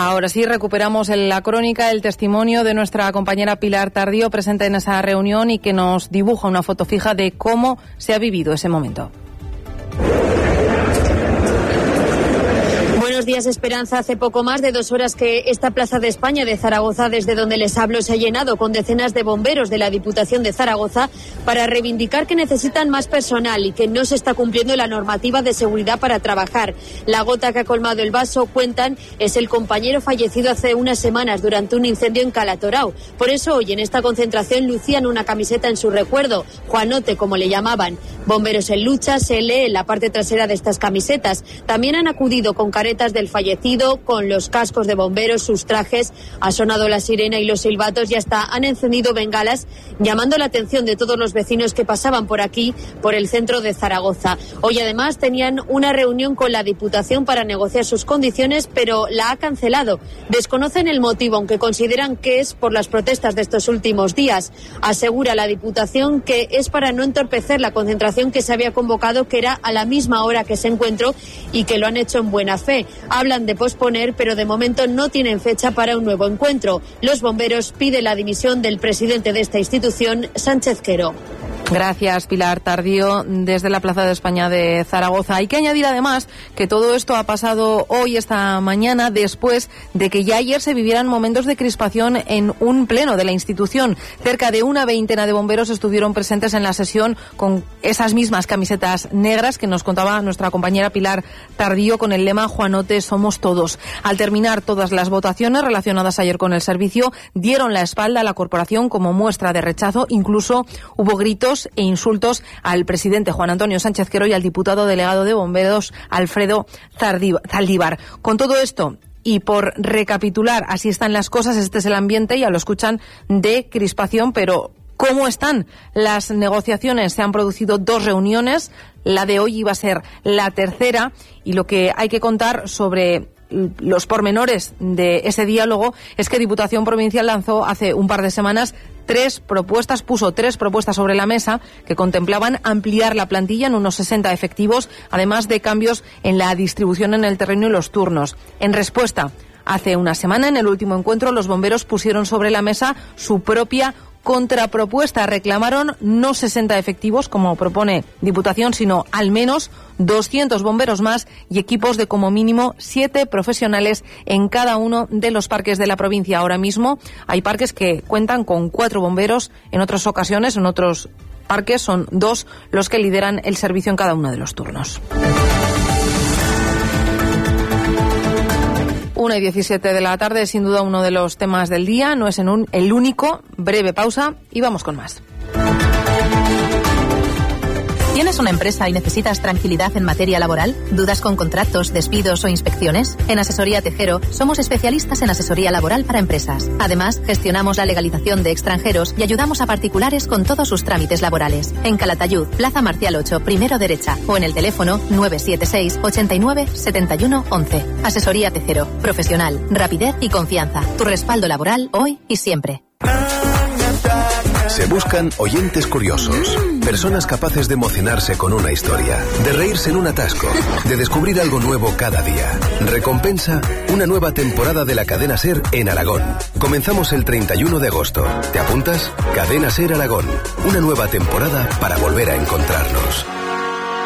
Ahora sí, recuperamos la crónica, el testimonio de nuestra compañera Pilar Tardío, presente en esa reunión y que nos dibuja una foto fija de cómo se ha vivido ese momento. Buenos días, Esperanza. Hace poco más de 2 horas que esta Plaza de España de Zaragoza, desde donde les hablo, se ha llenado con decenas de bomberos de la Diputación de Zaragoza para reivindicar que necesitan más personal y que no se está cumpliendo la normativa de seguridad para trabajar. La gota que ha colmado el vaso, cuentan, es el compañero fallecido hace unas semanas durante un incendio en Calatorao. Por eso hoy en esta concentración lucían una camiseta en su recuerdo, Juanote, como le llamaban. Bomberos en lucha se lee en la parte trasera de estas camisetas. También han acudido con caretas del fallecido, con los cascos de bomberos, sus trajes, ha sonado la sirena y los silbatos y hasta han encendido bengalas, llamando la atención de todos los vecinos que pasaban por aquí, por el centro de Zaragoza. Hoy además tenían una reunión con la Diputación para negociar sus condiciones, pero la ha cancelado. Desconocen el motivo, aunque consideran que es por las protestas de estos últimos días. Asegura la Diputación que es para no entorpecer la concentración que se había convocado, que era a la misma hora que ese encuentro, y que lo han hecho en buena fe. Hablan de posponer, pero de momento no tienen fecha para un nuevo encuentro. Los bomberos piden la dimisión del presidente de esta institución, Sánchez Quero. Gracias, Pilar Tardío, desde la Plaza de España de Zaragoza. Hay que añadir además que todo esto ha pasado hoy, esta mañana, después de que ya ayer se vivieran momentos de crispación en un pleno de la institución. Cerca de una veintena de bomberos estuvieron presentes en la sesión con esas mismas camisetas negras que nos contaba nuestra compañera Pilar Tardío, con el lema Juanote, somos todos. Al terminar todas las votaciones relacionadas ayer con el servicio, dieron la espalda a la corporación como muestra de rechazo. Incluso hubo gritos e insultos al presidente Juan Antonio Sánchez Quero y al diputado delegado de bomberos Alfredo Zaldívar. Con todo esto, y por recapitular, así están las cosas, este es el ambiente, ya lo escuchan, de crispación, pero ¿cómo están las negociaciones? Se han producido 2 reuniones, la de hoy iba a ser la tercera, y lo que hay que contar sobre los pormenores de ese diálogo es que Diputación Provincial lanzó hace un par de semanas puso 3 propuestas sobre la mesa que contemplaban ampliar la plantilla en unos 60 efectivos, además de cambios en la distribución en el terreno y los turnos. En respuesta, hace una semana, en el último encuentro, los bomberos pusieron sobre la mesa su propia contrapropuesta. Reclamaron no 60 efectivos, como propone Diputación, sino al menos 200 bomberos más y equipos de como mínimo 7 profesionales en cada uno de los parques de la provincia. Ahora mismo hay parques que cuentan con 4 bomberos, en otras ocasiones, en otros parques son 2 los que lideran el servicio en cada uno de los turnos. 1:17 de la tarde, sin duda uno de los temas del día, no es el único. Breve pausa y vamos con más. ¿Tienes una empresa y necesitas tranquilidad en materia laboral? ¿Dudas con contratos, despidos o inspecciones? En Asesoría Tejero somos especialistas en asesoría laboral para empresas. Además, gestionamos la legalización de extranjeros y ayudamos a particulares con todos sus trámites laborales. En Calatayud, Plaza Marcial 8, primero derecha, o en el teléfono 976 89 71 11. Asesoría Tejero, profesional, rapidez y confianza. Tu respaldo laboral hoy y siempre. Se buscan oyentes curiosos, personas capaces de emocionarse con una historia, de reírse en un atasco, de descubrir algo nuevo cada día. Recompensa, una nueva temporada de la Cadena SER en Aragón. Comenzamos el 31 de agosto. ¿Te apuntas? Cadena SER Aragón, una nueva temporada para volver a encontrarnos.